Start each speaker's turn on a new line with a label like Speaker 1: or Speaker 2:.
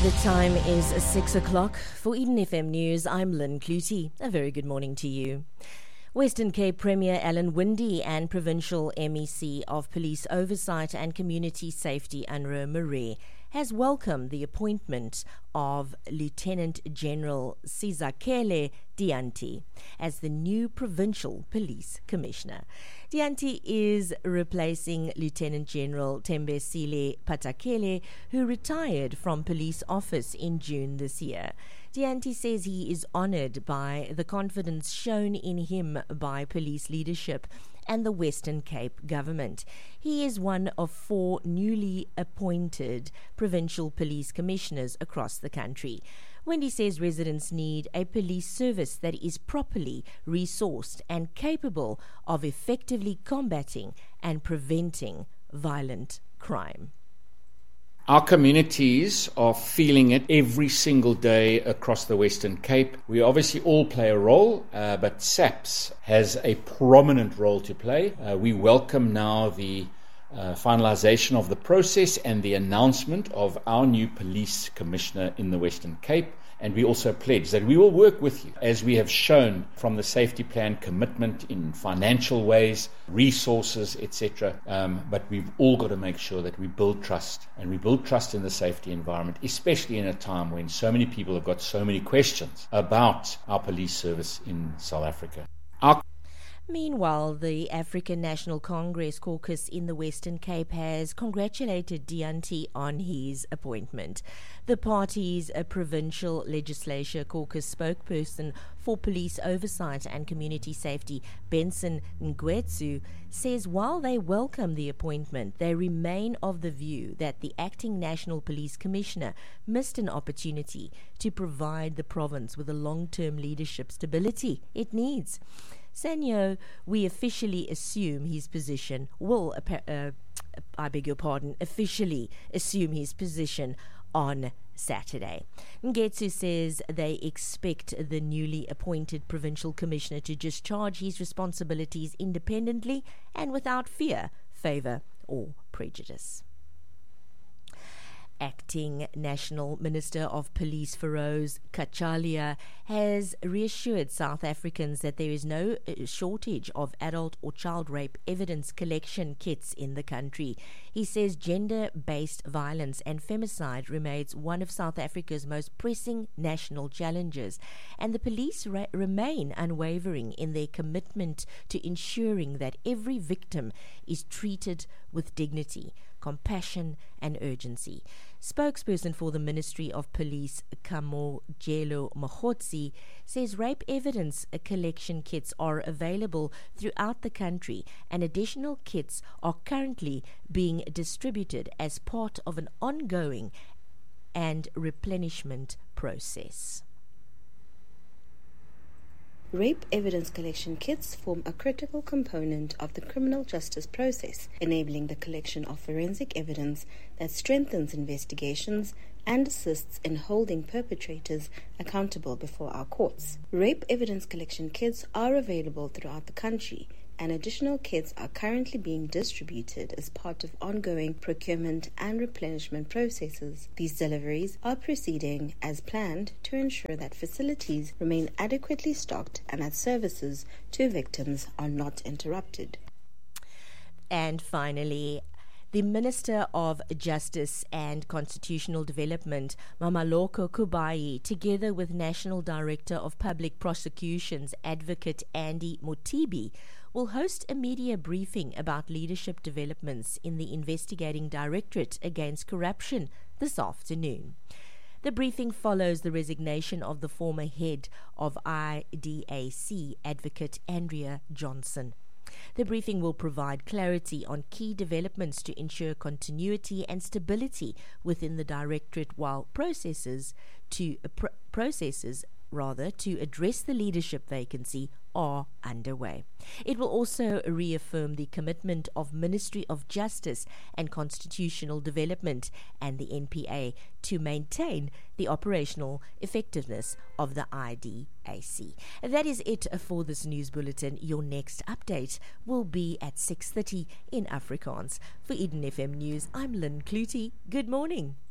Speaker 1: The time is 6 o'clock. For Eden FM News, I'm Lynn Clutie. A very good morning to you. Western Cape Premier Alan Winde and Provincial MEC of Police Oversight and Community Safety Anro Marais has welcomed the appointment of Lieutenant General Sizakele Dianti as the new Provincial Police Commissioner. Dianti is replacing Lieutenant General Thembisile Patakele, who retired from police office in June this year. Dianti says he is honoured by the confidence shown in him by police leadership and the Western Cape government. He is one of 4 newly appointed provincial police commissioners across the country. Winde says residents need a police service that is properly resourced and capable of effectively combating and preventing violent crime.
Speaker 2: Our communities are feeling it every single day across the Western Cape. We obviously all play a role, but SAPS has a prominent role to play. We welcome now the finalisation of the process and the announcement of our new police commissioner in the Western Cape. And we also pledge that we will work with you, as we have shown from the safety plan commitment in financial ways, resources, etc. But we've all got to make sure that we build trust, and we build trust in the safety environment, especially in a time when so many people have got so many questions about our police service in South Africa.
Speaker 1: Meanwhile, the African National Congress caucus in the Western Cape has congratulated Dianti on his appointment. The party's provincial legislature caucus spokesperson for police oversight and community safety, Benson Ngwetsu, says while they welcome the appointment, they remain of the view that the acting National Police Commissioner missed an opportunity to provide the province with the long-term leadership stability it needs. Sanyo, we officially assume his position officially assume his position on Saturday. Ngwetsu says they expect the newly appointed provincial commissioner to discharge his responsibilities independently and without fear, favour or prejudice. Acting National Minister of Police Feroz Cachalia has reassured South Africans that there is no shortage of adult or child rape evidence collection kits in the country. He says gender-based violence and femicide remains one of South Africa's most pressing national challenges, and the police remain unwavering in their commitment to ensuring that every victim is treated with dignity, compassion and urgency. Spokesperson for the Ministry of Police, Kamojelo Mahotsi, says rape evidence collection kits are available throughout the country, and additional kits are currently being distributed as part of an ongoing and replenishment process.
Speaker 3: Rape evidence collection kits form a critical component of the criminal justice process, enabling the collection of forensic evidence that strengthens investigations and assists in holding perpetrators accountable before our courts. Rape evidence collection kits are available throughout the country, and additional kits are currently being distributed as part of ongoing procurement and replenishment processes. These deliveries are proceeding as planned to ensure that facilities remain adequately stocked and that services to victims are not interrupted.
Speaker 1: And finally, the Minister of Justice and Constitutional Development, Mamaloko Kubayi, together with National Director of Public Prosecutions, Advocate Andy Motibi, will host a media briefing about leadership developments in the Investigating Directorate Against Corruption this afternoon. The briefing follows the resignation of the former head of IDAC, Advocate Andrea Johnson. The briefing will provide clarity on key developments to ensure continuity and stability within the Directorate, while processes to address the leadership vacancy are underway. It will also reaffirm the commitment of Ministry of Justice and Constitutional Development and the NPA to maintain the operational effectiveness of the IDAC. That is it for this news bulletin. Your next update will be at 6:30 in Afrikaans. For Eden FM News, I'm Lynn Clutie. Good morning.